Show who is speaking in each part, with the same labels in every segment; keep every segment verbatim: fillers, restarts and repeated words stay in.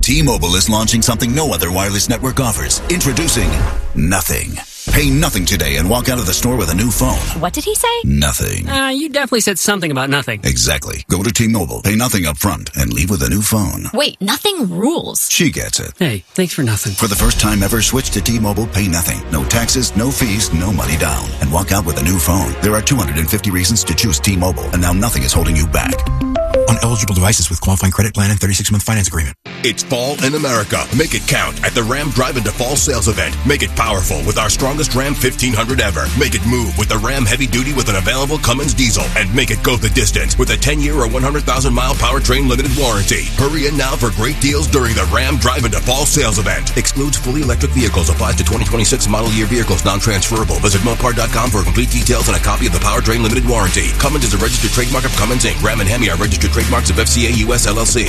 Speaker 1: T-Mobile is launching something no other wireless network offers. Introducing Nothing. Pay nothing today and walk out of the store with a new phone.
Speaker 2: What did he say?
Speaker 1: Nothing.
Speaker 3: Uh, you definitely said something about nothing.
Speaker 1: Exactly. Go to T-Mobile, pay nothing up front, and leave with a new phone.
Speaker 2: Wait, nothing rules.
Speaker 1: She gets it.
Speaker 3: Hey, thanks for nothing.
Speaker 1: For the first time ever, switch to T-Mobile, pay nothing. No taxes, no fees, no money down. And walk out with a new phone. There are two hundred fifty reasons to choose T-Mobile, and now nothing is holding you back.
Speaker 4: On eligible devices with qualifying credit plan and thirty-six month finance agreement.
Speaker 5: It's fall in America. Make it count at the Ram Drive Into Fall sales event. Make it powerful with our strongest Ram fifteen hundred ever. Make it move with the Ram Heavy Duty with an available Cummins diesel. And make it go the distance with a ten year or one hundred thousand mile powertrain limited warranty. Hurry in now for great deals during the Ram Drive Into Fall sales event. Excludes fully electric vehicles. Applies to twenty twenty-six model year vehicles. Non-transferable. Visit Mopar dot com for complete details and a copy of the powertrain limited warranty. Cummins is a registered trademark of Cummins Incorporated. Ram and Hemi are registered trademarks of F C A U S L L C.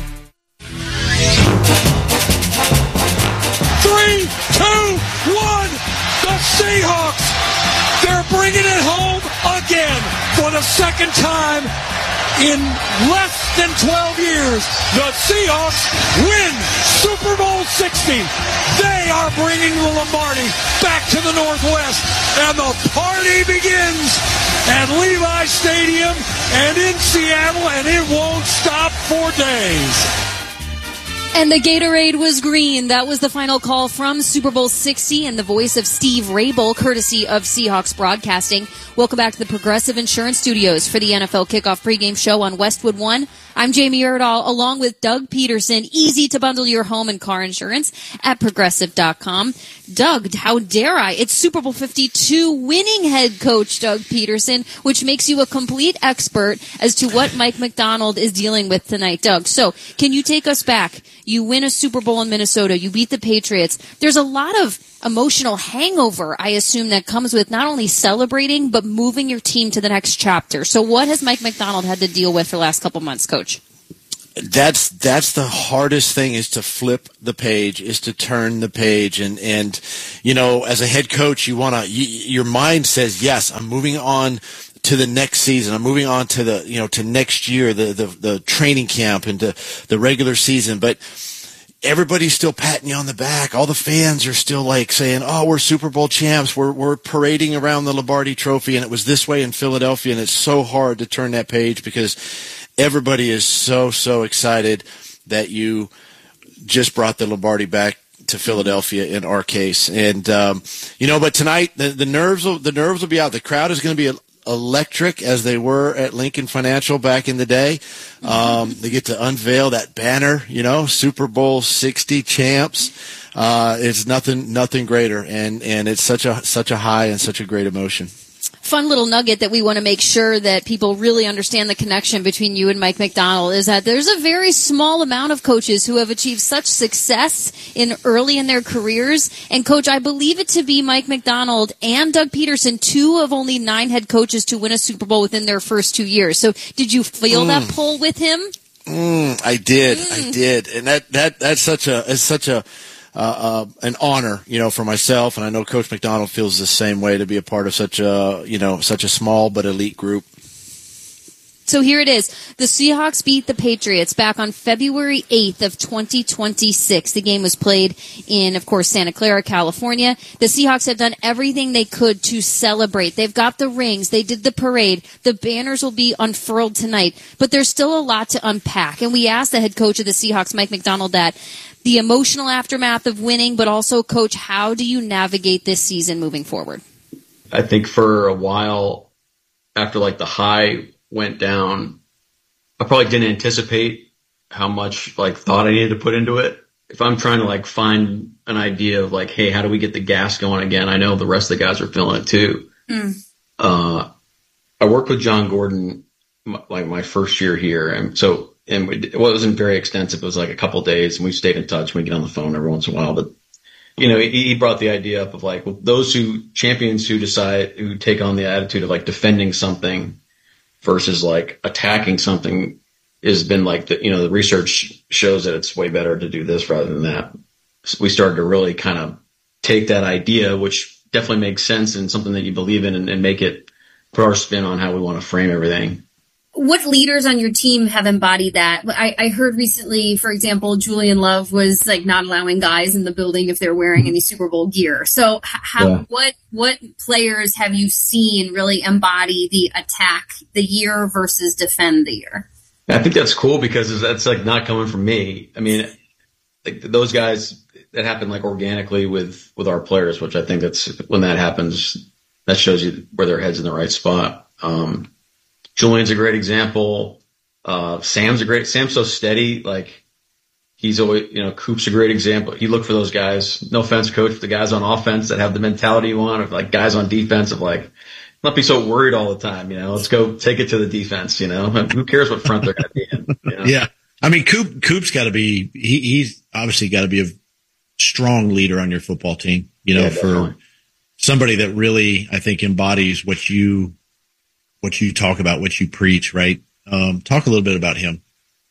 Speaker 6: Three, two, one. The Seahawks. They're bringing it home again for the second time in less than twelve years. The Seahawks win Super Bowl sixty. They are bringing the Lombardi back to the Northwest, and the party begins at Levi Stadium and in Seattle, and it won't stop for days.
Speaker 7: And the Gatorade was green. That was the final call from Super Bowl sixty and the voice of Steve Rabel, courtesy of Seahawks Broadcasting. Welcome back to the Progressive Insurance Studios for the N F L Kickoff pregame show on Westwood One. I'm Jamie Erdahl, along with Doug Peterson. Easy to bundle your home and car insurance at Progressive dot com. Doug, how dare I? It's Super Bowl fifty-two winning head coach Doug Peterson, which makes you a complete expert as to what Mike Macdonald is dealing with tonight. Doug, so can you take us back? You win a Super Bowl in Minnesota. You beat the Patriots. There's a lot of emotional hangover, I assume, that comes with not only celebrating, but moving your team to the next chapter. So what has Mike Macdonald had to deal with for the last couple months, Coach?
Speaker 8: That's that's the hardest thing, is to flip the page, is to turn the page. And, and you know, as a head coach, you want to, you, your mind says, yes, I'm moving on to the next season. I'm moving on to the, you know, to next year, the, the, the training camp and to the regular season. But everybody's still patting you on the back. All the fans are still like saying, oh, we're Super Bowl champs. We're, we're parading around the Lombardi Trophy. And it was this way in Philadelphia. And it's so hard to turn that page because everybody is so, so excited that you just brought the Lombardi back to Philadelphia in our case. And, um, you know, but tonight the, the nerves will, the nerves will be out. The crowd is going to be electric as they were at Lincoln Financial back in the day. Um, they get to unveil that banner, you know, Super Bowl sixty champs. Uh, it's nothing, nothing greater. And, and it's such a, such a high and such a great emotion.
Speaker 7: Fun little nugget that we want to make sure that people really understand the connection between you and Mike Macdonald is that there's a very small amount of coaches who have achieved such success in early in their careers. And, Coach, I believe it to be Mike Macdonald and Doug Peterson, two of only nine head coaches to win a Super Bowl within their first two years. So did you feel mm. that pull with him?
Speaker 8: Mm, I did.
Speaker 7: Mm.
Speaker 8: I did. And that, that, that's such a, it's such a, Uh, uh, an honor, you know, for myself, and I know Coach Macdonald feels the same way, to be a part of such a, you know, such a small but elite group.
Speaker 7: So here it is. The Seahawks beat the Patriots back on February eighth of twenty twenty-six. The game was played in, of course, Santa Clara, California. The Seahawks have done everything they could to celebrate. They've got the rings. They did the parade. The banners will be unfurled tonight. But there's still a lot to unpack. And we asked the head coach of the Seahawks, Mike Macdonald, that the emotional aftermath of winning, but also, Coach, how do you navigate this season moving forward?
Speaker 9: I think for a while, after like the high went down, I probably didn't anticipate how much like thought I needed to put into it. If I'm trying to like find an idea of like, hey, how do we get the gas going again? I know the rest of the guys are feeling it too. Mm. Uh, I worked with John Gordon like my first year here, and so. And we, well, it wasn't very extensive. It was like a couple of days, and we stayed in touch. We get on the phone every once in a while. But, you know, he, he brought the idea up of like, well, those who champions who decide, who take on the attitude of like defending something versus like attacking something has been like, the, you know, the research shows that it's way better to do this rather than that. So we started to really kind of take that idea, which definitely makes sense and something that you believe in, and, and make it, put our spin on how we want to frame everything.
Speaker 10: what leaders on your team have embodied that? I, I heard recently, for example, Julian Love was like not allowing guys in the building if they're wearing any Super Bowl gear. So how, yeah. what, what players have you seen really embody the attack the year versus defend the year?
Speaker 9: I think that's cool because that's like not coming from me. I mean, like those guys, that happen like organically with, with our players, which I think that's when that happens, that shows you where their head's in the right spot. Um, Julian's a great example. Uh, Sam's a great, Sam's so steady. Like he's always, you know, Coop's a great example. You look for those guys, no offense, coach, but the guys on offense that have the mentality you want of like guys on defense of like, not be so worried all the time. You know, let's go take it to the defense, you know, who cares what front they're going to be in? You know?
Speaker 4: Yeah. I mean, Coop, Coop's got to be, he, he's obviously got to be a strong leader on your football team, you know, yeah, for somebody that really, I think, embodies what you, what you talk about, what you preach, right? Um, talk a little bit about him.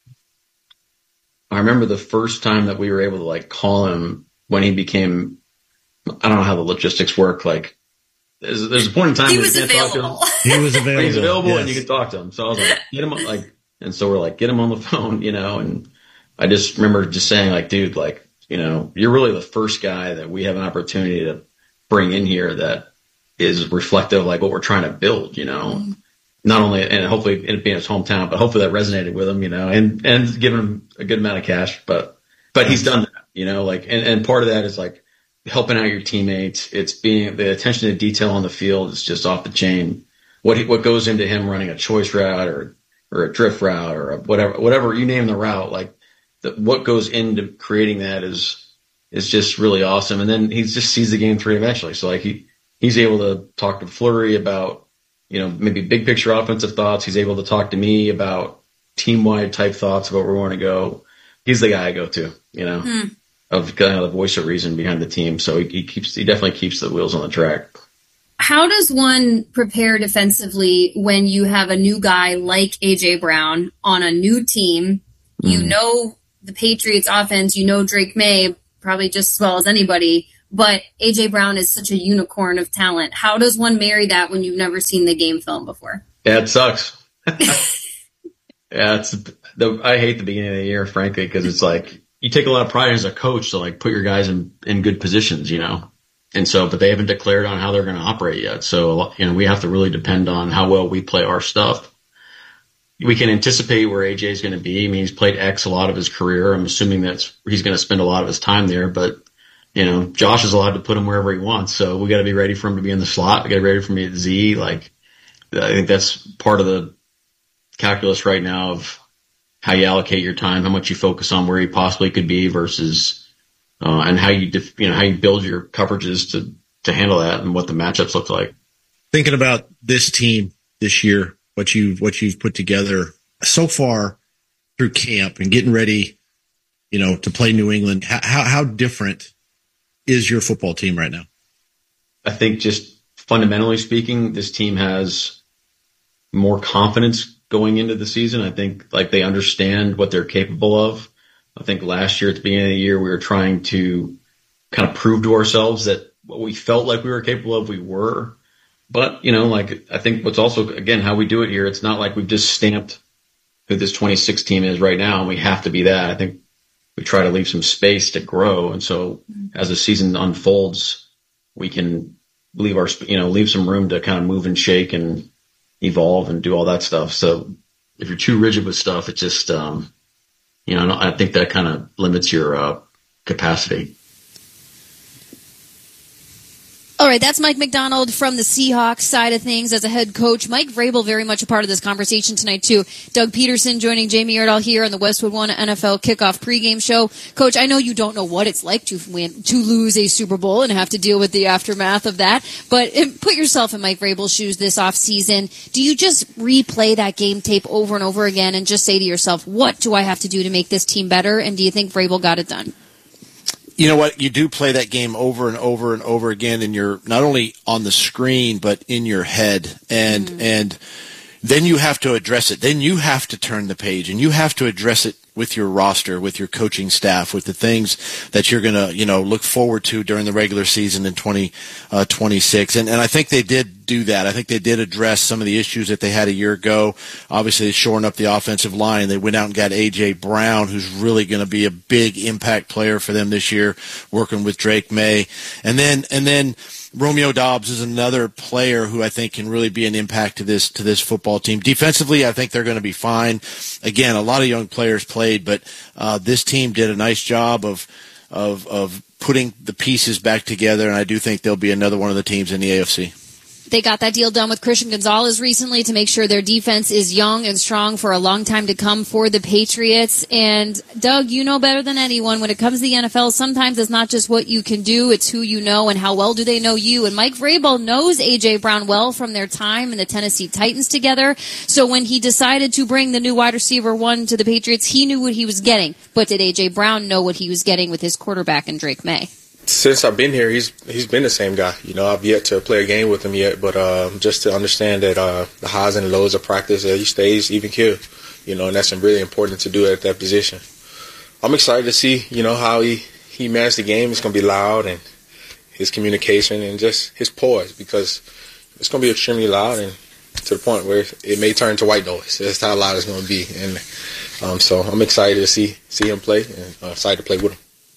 Speaker 9: I remember the first time that we were able to like call him when he became, I don't know how the logistics work. Like there's, there's a point in time
Speaker 10: he
Speaker 9: where
Speaker 10: was
Speaker 9: you can't
Speaker 10: available.
Speaker 9: talk to him.
Speaker 4: He was available.
Speaker 9: He's available
Speaker 4: yes.
Speaker 9: and you can talk to him. So I was like, get him like, and so we're like, get him on the phone, you know, and I just remember just saying like, dude, like, you know, you're really the first guy that we have an opportunity to bring in here that is reflective of like what we're trying to build, you know, mm-hmm. not only, and hopefully it being his hometown, but hopefully that resonated with him, you know, and, and giving him a good amount of cash, but, but he's done that, you know, like, and, and part of that is like helping out your teammates. It's being the attention to detail on the field is just off the chain. What, he, what goes into him running a choice route or, or a drift route or a whatever, whatever you name the route, like the, what goes into creating that is, is just really awesome. And then he just sees the game three eventually. So like he, he's able to talk to Fleury about, you know, maybe big picture offensive thoughts. He's able to talk to me about team wide type thoughts about where we want to go. He's the guy I go to, you know, mm. of kind of the voice of reason behind the team. So he, he keeps, he definitely keeps the wheels on the track.
Speaker 10: How does one prepare defensively when you have a new guy like A J Brown on a new team? You mm. know the Patriots offense, you know Drake May probably just as well as anybody, but A J Brown is such a unicorn of talent. How does one marry that when you've never seen the game film before?
Speaker 9: Yeah, it sucks. yeah, it's the, I hate the beginning of the year, frankly, because it's like you take a lot of pride as a coach to like put your guys in, in good positions, you know? And so, but they haven't declared on how they're going to operate yet. So, you know, we have to really depend on how well we play our stuff. We can anticipate where A J is going to be. I mean, he's played X a lot of his career. I'm assuming that he's going to spend a lot of his time there, but you know, Josh is allowed to put him wherever he wants. So we got to be ready for him to be in the slot. We got to be ready for him to be at Z. Like, I think that's part of the calculus right now of how you allocate your time, how much you focus on where he possibly could be versus, uh, and how you, def- you know, how you build your coverages to, to handle that and what the matchups look like.
Speaker 4: Thinking about this team this year, what you've, what you've put together so far through camp and getting ready, you know, to play New England, how, how, how different is your football team right now?
Speaker 9: I think just fundamentally speaking, this team has more confidence going into the season. I think like they understand what they're capable of. I think last year at the beginning of the year, we were trying to kind of prove to ourselves that what we felt like we were capable of, we were. But, you know, like I think what's also, again, how we do it here, it's not like we've just stamped who this twenty-six team is right now and we have to be that. I think we try to leave some space to grow. And so as the season unfolds, we can leave our, you know, leave some room to kind of move and shake and evolve and do all that stuff. So if you're too rigid with stuff, it just, um, you know, I think that kind of limits your uh, capacity.
Speaker 7: All right, that's Mike Macdonald from the Seahawks side of things as a head coach. Mike Vrabel very much a part of this conversation tonight, too. Doug Peterson joining Jamie Erdahl here on the Westwood One N F L Kickoff pregame show. Coach, I know you don't know what it's like to win, to lose a Super Bowl and have to deal with the aftermath of that, but put yourself in Mike Vrabel's shoes this offseason. Do you just replay that game tape over and over again and just say to yourself, what do I have to do to make this team better? And do you think Vrabel got it done?
Speaker 8: You know what? You do play that game over and over and over again, and you're not only on the screen but in your head, and mm. and then you have to address it. Then you have to turn the page, and you have to address it with your roster, with your coaching staff, with the things that you're going to, you know, look forward to during the regular season in twenty twenty-six. And, and I think they did do that. I think they did address some of the issues that they had a year ago. Obviously, shoring up the offensive line. They went out and got A J. Brown, who's really going to be a big impact player for them this year, working with Drake May. And then, and then, Romeo Doubs is another player who I think can really be an impact to this to this football team. Defensively, I think they're going to be fine. Again, a lot of young players played, but uh, this team did a nice job of of of putting the pieces back together, and I do think they'll be another one of the teams in the A F C.
Speaker 7: They got that deal done with Christian Gonzalez recently to make sure their defense is young and strong for a long time to come for the Patriots. And, Doug, you know better than anyone, when it comes to the N F L, sometimes it's not just what you can do, it's who you know and how well do they know you. And Mike Vrabel knows A J. Brown well from their time in the Tennessee Titans together. So when he decided to bring the new wide receiver one to the Patriots, he knew what he was getting. But did A J. Brown know what he was getting with his quarterback in Drake May?
Speaker 11: Since I've been here, he's he's been the same guy. You know, I've yet to play a game with him yet, but uh, just to understand that uh, the highs and lows of practice, uh, he stays even keel. You know, and that's really important to do at that position. I'm excited to see, you know, how he, he managed the game. It's going to be loud, and his communication and just his poise, because it's going to be extremely loud and to the point where it may turn to white noise. That's how loud it's going to be. And um, so I'm excited to see see him play and uh, excited to play with him.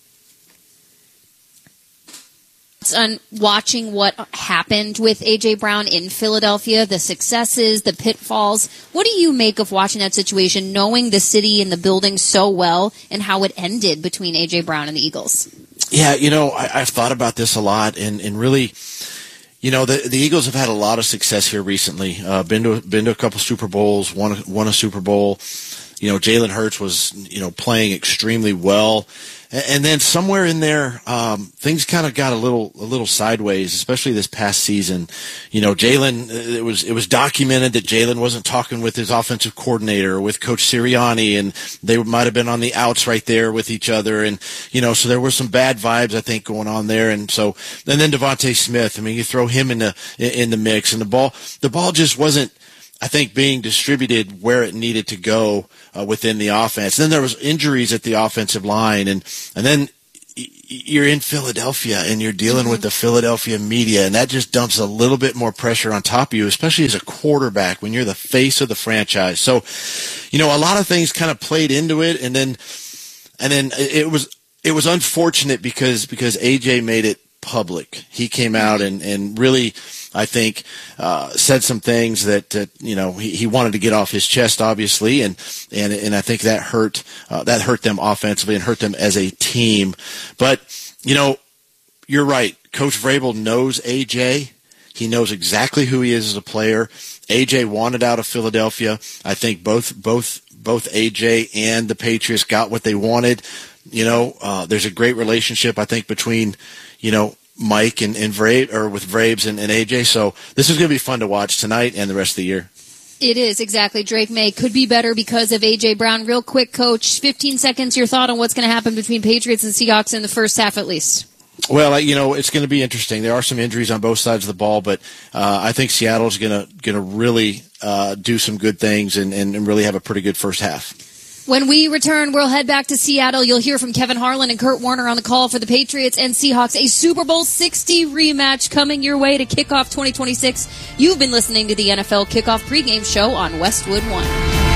Speaker 7: On watching what happened with A J. Brown in Philadelphia, the successes, the pitfalls. What do you make of watching that situation, knowing the city and the building so well, and how it ended between A J. Brown and the Eagles?
Speaker 8: Yeah, you know, I, I've thought about this a lot, and, and really, you know, the the Eagles have had a lot of success here recently. Uh, been to been to a couple Super Bowls, won won a Super Bowl. You know, Jalen Hurts was, you know, playing extremely well. And then somewhere in there, um, things kind of got a little, a little sideways, especially this past season. You know, Jalen, it was, it was documented that Jalen wasn't talking with his offensive coordinator or with Coach Sirianni, and they might have been on the outs right there with each other. And, you know, so there were some bad vibes, I think, going on there. And so, and then Devontae Smith, I mean, you throw him in the, in the mix, and the ball, the ball just wasn't, I think, being distributed where it needed to go uh, within the offense. Then there was injuries at the offensive line, and and then you're in Philadelphia and you're dealing mm-hmm. with the Philadelphia media, and that just dumps a little bit more pressure on top of you, especially as a quarterback when you're the face of the franchise. So, you know, a lot of things kind of played into it, and then and then it was it was unfortunate because because A J made it public. He came out and and really, I think, uh, said some things that, that you know, he, he wanted to get off his chest, obviously, and and and I think that hurt uh, that hurt them offensively and hurt them as a team. But you know, you're right. Coach Vrabel knows A J. He knows exactly who he is as a player. A J wanted out of Philadelphia. I think both both both A J and the Patriots got what they wanted. You know, uh, there's a great relationship, I think, between, you know, Mike and, and Vrabes, or with Vrabes and, and A J. So this is going to be fun to watch tonight and the rest of the year.
Speaker 7: It is, exactly. Drake May could be better because of A J. Brown. Real quick, Coach, fifteen seconds, your thought on what's going to happen between Patriots and Seahawks in the first half at least.
Speaker 8: Well, you know, it's going to be interesting. There are some injuries on both sides of the ball, but uh, I think Seattle's going to going to really uh, do some good things and, and, and really have a pretty good first half.
Speaker 7: When we return, we'll head back to Seattle. You'll hear from Kevin Harlan and Kurt Warner on the call for the Patriots and Seahawks. A Super Bowl sixty rematch coming your way to kick off twenty twenty-six. You've been listening to the N F L Kickoff pregame show on Westwood One.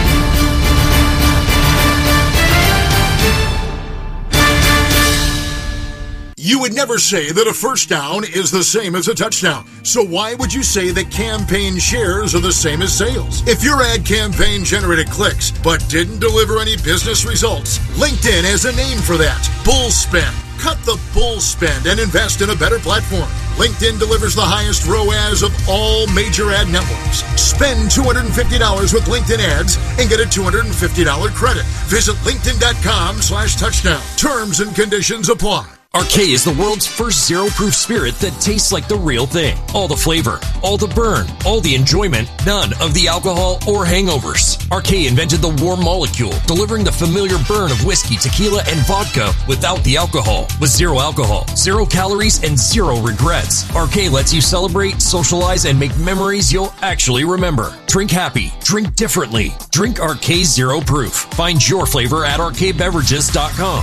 Speaker 12: You would never say that a first down is the same as a touchdown. So why would you say that campaign shares are the same as sales? If your ad campaign generated clicks but didn't deliver any business results, LinkedIn has a name for that. Bull spend. Cut the bull spend and invest in a better platform. LinkedIn delivers the highest R O A S of all major ad networks. Spend two hundred fifty dollars with LinkedIn ads and get a two hundred fifty dollars credit. Visit linkedin.com slash touchdown. Terms and conditions apply.
Speaker 13: Arcade is the world's first zero-proof spirit that tastes like the real thing. All the flavor, all the burn, all the enjoyment, none of the alcohol or hangovers. Arcade invented the warm molecule, delivering the familiar burn of whiskey, tequila, and vodka without the alcohol. With zero alcohol, zero calories, and zero regrets. Arcade lets you celebrate, socialize, and make memories you'll actually remember. Drink happy. Drink differently. Drink Arcade Zero Proof. Find your flavor at arcade beverages dot com.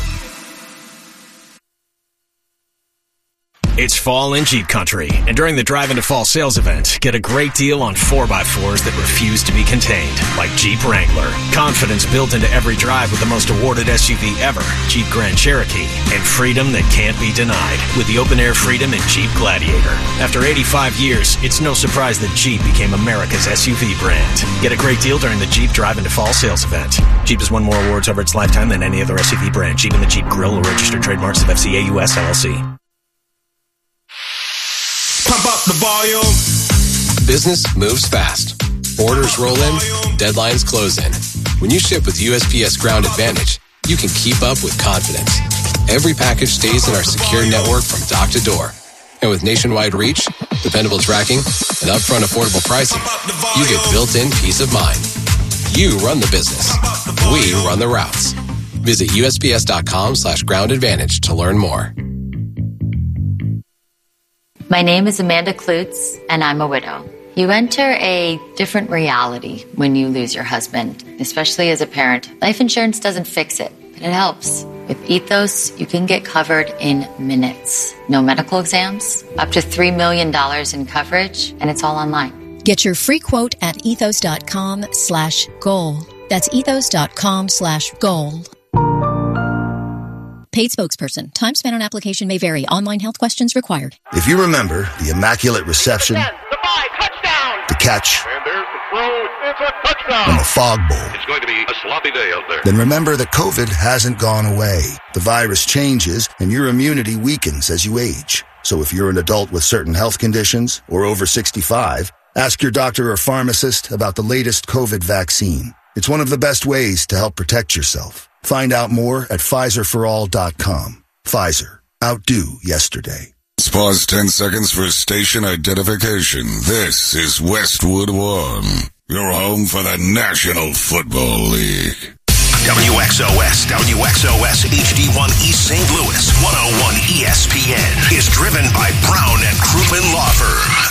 Speaker 14: It's fall in Jeep Country, and during the Drive into Fall sales event, get a great deal on four by fours that refuse to be contained, like Jeep Wrangler. Confidence built into every drive with the most awarded S U V ever, Jeep Grand Cherokee, and freedom that can't be denied with the open-air freedom in Jeep Gladiator. After eighty-five years, it's no surprise that Jeep became America's S U V brand. Get a great deal during the Jeep Drive into Fall sales event. Jeep has won more awards over its lifetime than any other S U V brand. Jeep and the Jeep Grill are registered trademarks of F C A U S L L C.
Speaker 5: Pump up the volume. Business moves fast. Orders roll in, deadlines close in. When you ship with U S P S Ground Advantage, you can keep up with confidence. Every package stays in our secure network from dock to door. And with nationwide reach, dependable tracking, and upfront affordable pricing, you get built-in peace of mind. You run the business. We run the routes. Visit U S P S dot com slash ground advantage to learn more.
Speaker 15: My name is Amanda Klutz, and I'm a widow. You enter a different reality when you lose your husband, especially as a parent. Life insurance doesn't fix it, but it helps. With Ethos, you can get covered in minutes. No medical exams, up to three million dollars in coverage, and it's all online.
Speaker 16: Get your free quote at ethos dot com slash goal. That's ethos dot com slash goal. Paid spokesperson. Time spent on application may vary. Online health questions required.
Speaker 17: If you remember the immaculate reception,
Speaker 18: ten, the five, touchdown,
Speaker 17: the catch,
Speaker 18: and there's the throw, it's a touchdown,
Speaker 17: and the fog bowl,
Speaker 18: it's going to be a sloppy day out there.
Speaker 17: Then remember that COVID hasn't gone away. The virus changes, and your immunity weakens as you age. So if you're an adult with certain health conditions or over sixty-five, ask your doctor or pharmacist about the latest COVID vaccine. It's one of the best ways to help protect yourself. Find out more at Pfizer for all dot com. Pfizer. Outdo yesterday.
Speaker 19: Let's pause ten seconds for station identification. This is Westwood One, your home for the National Football League.
Speaker 5: W X O S, W X O S H D one East Saint Louis, one oh one E S P N is driven by Brown and Crouppen Law Firm.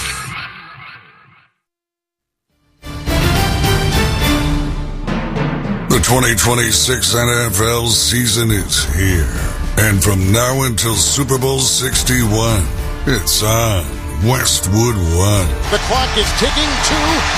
Speaker 19: The twenty twenty-six N F L season is here. And from now until Super Bowl sixty-one, it's on Westwood One.
Speaker 12: The clock is ticking to